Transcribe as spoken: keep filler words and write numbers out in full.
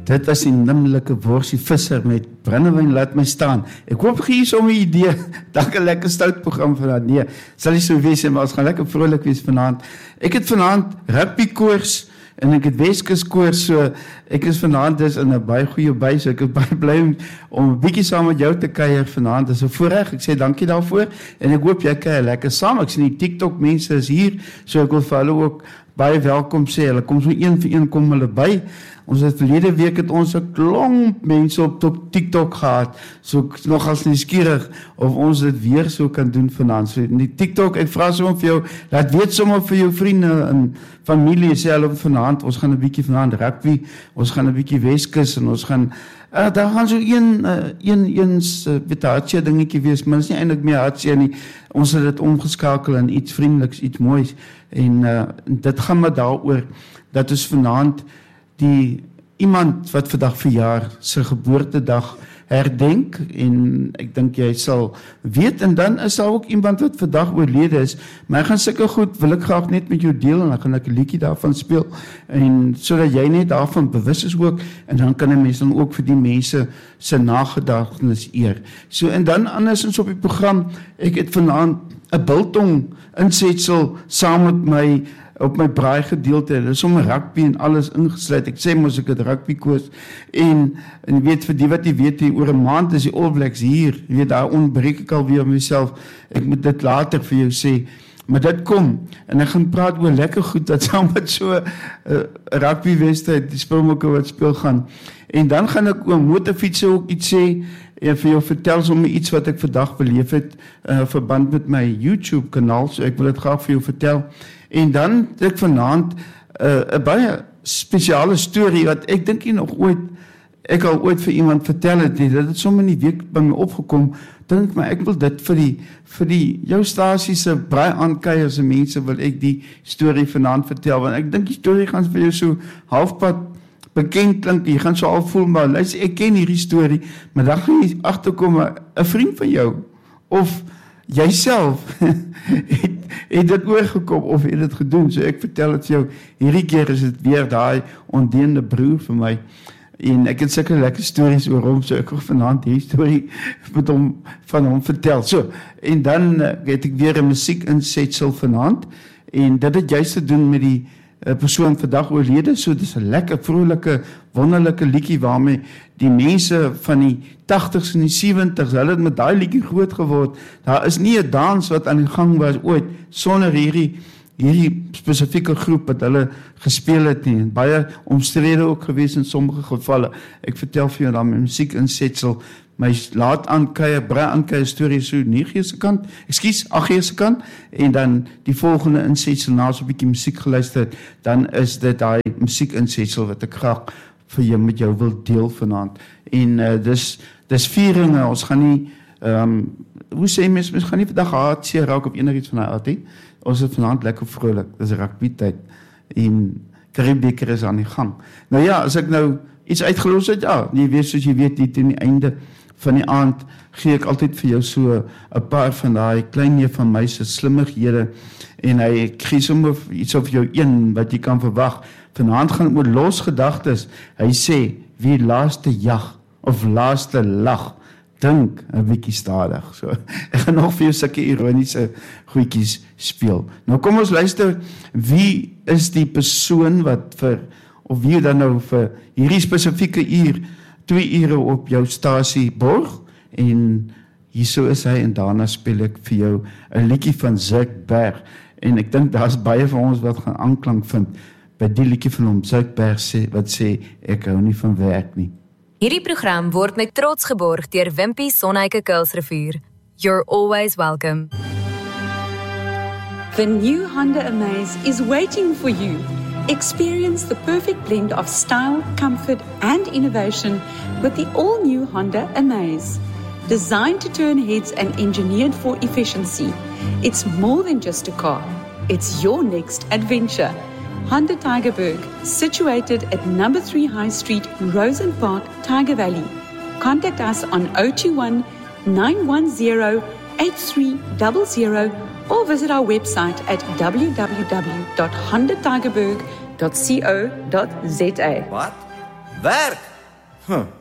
dit was die nimmerlike worsie visser met brandewyn laat my staan. Ek hoop gee so 'n idee, dalk 'n lekker stout program vanaand. Nee, sal nie so wees nie, maar ons gaan lekker vrolik wees vanaand. Ek het vanaand rugby koers en ek het Weskus koers, so ek is vanaand dus in 'n baie goeie by, so ek is baie bly om, om 'n bietjie saam met jou te kuier vanaand. Dis 'n voorreg, ek sê dankie daarvoor en ek hoop jy kuier lekker saam. Ek sien die TikTok mense is hier, so ek wil vir hulle ook baie welkom sê. Hulle kom so een vir een kom hulle by. Ons het verlede week het ons 'n klomp mense op, op TikTok gehad. So ek is nogals nuuskierig of ons dit weer so kan doen vanaand. So in die TikTok, ek vra sommer vir jou, laat weet sommer vir jou vriende en familie sê hulle vanaand, ons gaan 'n bietjie vanaand rugby, ons gaan 'n bietjie Weskus en ons gaan uh, daar gaan so een uh, een eens uh, weet hartjie dingetjie wees, maar is nie eintlik meer hartjie nie. Ons het dit omgeskakel in iets vriendeliks, iets moois en uh, dit gaan maar daaroor dat ons vanaand die iemand wat vandag verjaar sy geboortedag herdenk en ek dink jy sal weet en dan is daar ook iemand wat vandag oorlede is, maar ek gaan sulke goed wil ek graag net met jou deel en dan gaan ek 'n liedjie daarvan speel en sodat jy net daarvan bewus is ook en dan kan 'n mens dan ook vir die mense se nagedagtenis eer. So en dan andersins op die program, ek het vanaand 'n biltong insetsel saam met my op my braai gedeelte, dit is sommer rugby en alles ingesluit. Ek sê mos ek het rugby koers en en jy weet vir die wat jy weet hier oor 'n maand is die All Blacks hier. Jy weet daar ontbreek ek al weer myself. Ek moet dit later vir jou sê. Maar dit kom en ek gaan praat oor lekker goed dat saam met so 'n uh, rugby wedstryd die Springbokke wat speel gaan. En dan gaan ek oor motorfiets ook iets sê en vir jou vertel sommer iets wat ek vandag beleef het in uh, verband met my YouTube kanaal. So ek wil dit graag vir jou vertel. En dan het ek vanaand 'n uh, baie spesiale storie wat ek dink nie nog ooit ek al ooit vir iemand vertel het nie. Dit het sommer in die week by my opgekom. Dink maar ek wil dit vir die vir die jou stasie se braai aankuiers se mense wil ek die storie vanaand vertel want ek dink die storie gaan vir jou so halfpad bekend klink. Jy gaan so al voel maar luister, ek ken hierdie storie, maar dan gaan jy agterkom 'n vriend van jou of jyself het, het dit oorgekom of het dit gedoen. So ek vertel dit vir jou, hierdie keer is dit weer daai ondeende broer vir my. En ek het sulke lekker stories oor hom, so ek hoef vanaand die storie met hom, van hom vertel. So, en dan uh, het ek weer 'n musiek insetsel vanaand, en dit het juist te doen met die uh, persoon vandag oorlede, so dit is 'n lekker, vrolike, wonderlike liedjie waarmee die mense van die tagtigs en die sewentigs, hulle het met daai liedjie groot geword. Daar is nie 'n dans wat aan die gang was ooit, sonder hierdie hierdie spesifieke groep wat hulle gespeel het nie, en baie omstrede ook gewees in sommige gevalle. Ek vertel vir jou dan my musiek insetsel, my laat aankuier, brei aankuier storie so nege se kant, ekskuus, agt se kant, en dan die volgende insetsel, na so 'n bietjie musiek geluister het, dan is dit daai musiek insetsel wat ek graag vir jou met jou wil deel vanaand. En uh, dis dis vieringe, ons gaan nie ehm um, hoe sê mens, mens gaan nie vandag hartseer raak op enigiets van daai aard nie. Ons is vanaand lekker vrolik, dis rugby tyd en Karibebeker is aan die gang. Nou ja, as ek nou iets uitgelos het, ja, jy weet soos jy weet, hier teen die einde van die aand gee ek altyd vir jou so 'n paar van daai klein neef van my se slimmighede, en hy gee sommer iets of jou een wat jy kan verwag. Vanaand gaan oor losgedagtes. Hy sê, wie laaste jag of laaste lag, dink 'n bietjie stadig. So, ek gaan nog vir jou sulke ironiese goedjies speel. Nou kom ons luister, wie is die persoon wat vir, of wie dan nou vir hierdie spesifieke uur, twee ure op jou stasie borg, en hierso is hy, en daarna speel ek vir jou 'n liedjie van Zuid Berg, en ek dink daar's baie van ons wat gaan aanklank vind by die liedjie van hom. Zuid Berg sê, wat sê, ek hou nie van werk nie. Hierdie program word met trots geborg deur Wimpy Sonheike Kuilsrivier. You're always welcome. The new Honda Amaze is waiting for you. Experience the perfect blend of style, comfort, and innovation with the all-new Honda Amaze. Designed to turn heads and engineered for efficiency, it's more than just a car. It's your next adventure. Honda Tygerberg, situated at number three High Street, Rosen Park, Tiger Valley. Contact us on zero two one, nine one zero, eight three zero zero or visit our website at w w w dot honda tygerberg dot co dot za. Wat? Werk? Huh.